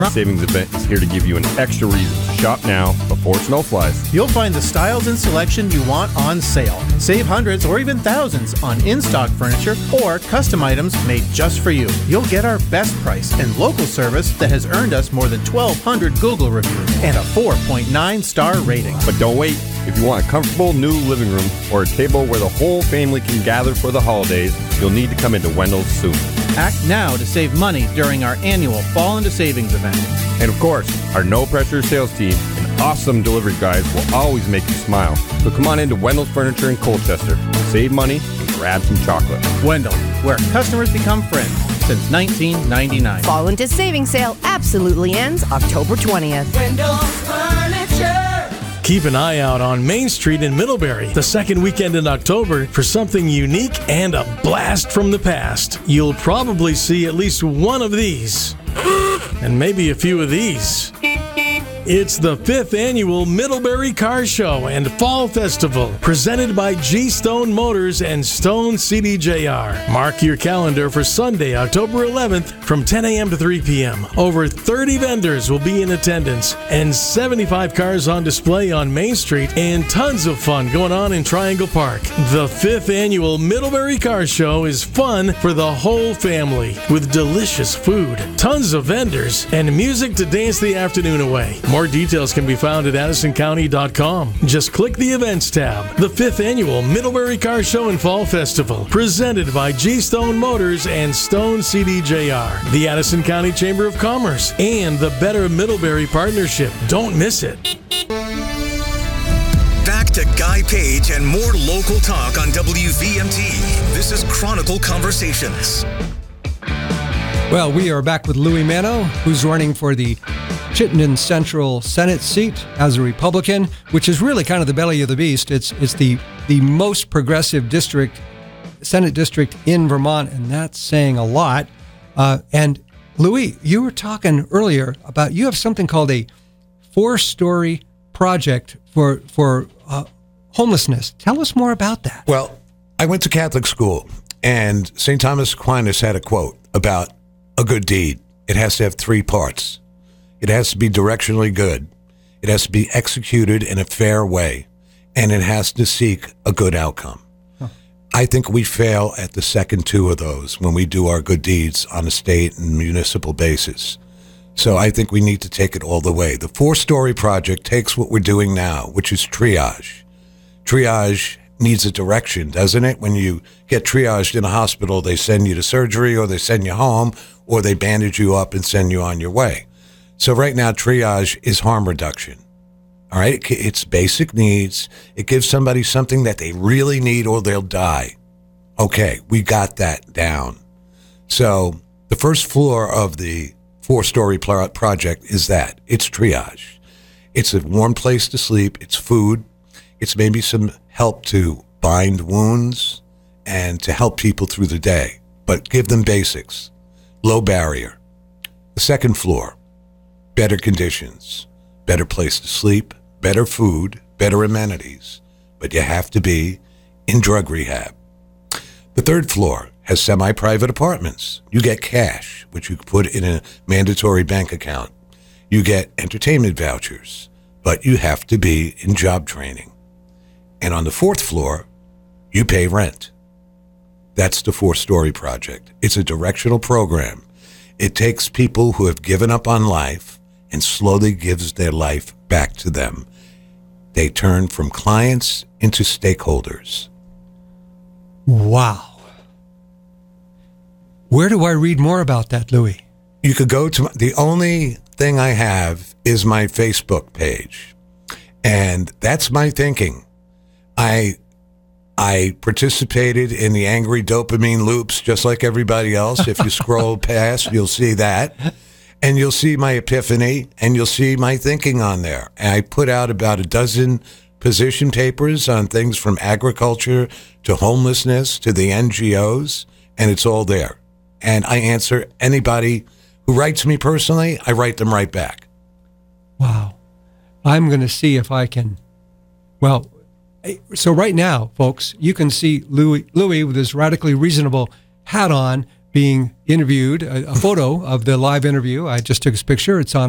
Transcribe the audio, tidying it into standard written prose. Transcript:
Savings event is here to give you an extra reason to shop now before snow flies. You'll find the styles and selection you want on sale. Save hundreds or even thousands on in-stock furniture or custom items made just for you. You'll get our best price and local service that has earned us more than 1,200 Google reviews and a 4.9 star rating. But don't wait. If you want a comfortable new living room or a table where the whole family can gather for the holidays, you'll need to come into Wendell's soon. Act now to save money during our annual Fall into Savings event. And of course, our no-pressure sales team and awesome delivery guys will always make you smile. So come on into Wendell's Furniture in Colchester. Save money and grab some chocolate. Wendell, where customers become friends since 1999. Fall into Savings sale absolutely ends October 20th. Wendell's Furniture. Keep an eye out on Main Street in Middlebury the second weekend in October for something unique and a blast from the past. You'll probably see at least one of these, and maybe a few of these. It's the 5th annual Middlebury Car Show and Fall Festival, presented by G-Stone Motors and Stone CDJR. Mark your calendar for Sunday, October 11th from 10 a.m. to 3 p.m. Over 30 vendors will be in attendance and 75 cars on display on Main Street and tons of fun going on in Triangle Park. The 5th annual Middlebury Car Show is fun for the whole family with delicious food, tons of vendors, and music to dance the afternoon away. More details can be found at addisoncounty.com. Just click the Events tab. The 5th Annual Middlebury Car Show and Fall Festival, presented by G-Stone Motors and Stone CDJR, the Addison County Chamber of Commerce, and the Better Middlebury Partnership. Don't miss it. Back to Guy Page and more local talk on WVMT. This is Chronicle Conversations. Well, we are back with Louis Mano, who's running for the Chittenden Central Senate seat as a Republican, which is really kind of the belly of the beast. It's the most progressive Senate district in Vermont, and that's saying a lot. And Louis, you were talking earlier about you have something called a 4-story project for homelessness. Tell us more about that. Well, I went to Catholic school, and St. Thomas Aquinas had a quote about a good deed. It has to have 3 parts. It has to be directionally good. It has to be executed in a fair way. And it has to seek a good outcome. Huh. I think we fail at the second 2 of those when we do our good deeds on a state and municipal basis. So I think we need to take it all the way. The 4-story project takes what we're doing now, which is triage. Triage needs a direction, doesn't it? When you get triaged in a hospital, they send you to surgery or they send you home or they bandage you up and send you on your way. So right now, triage is harm reduction. All right? It's basic needs. It gives somebody something that they really need or they'll die. Okay, we got that down. So the first floor of the 4-story project is that. It's triage. It's a warm place to sleep. It's food. It's maybe some help to bind wounds and to help people through the day. But give them basics. Low barrier. The second floor. Better conditions, better place to sleep, better food, better amenities, but you have to be in drug rehab. The 3rd floor has semi-private apartments. You get cash, which you put in a mandatory bank account. You get entertainment vouchers, but you have to be in job training. And on the 4th floor, you pay rent. That's the 4-story project. It's a directional program. It takes people who have given up on life and slowly gives their life back to them. They turn from clients into stakeholders. Wow. Where do I read more about that, Louis? You could go to the only thing I have is my Facebook page. And that's my thinking. I participated in the angry dopamine loops just like everybody else. If you scroll past, you'll see that. And you'll see my epiphany, and you'll see my thinking on there. And I put out about a dozen position papers on things from agriculture to homelessness to the NGOs, and it's all there. And I answer anybody who writes me personally, I write them right back. Wow. I'm going to see if I can. Well, so right now, folks, you can see Louis with his radically reasonable hat on being interviewed, a photo of the live interview. I just took his picture. It's on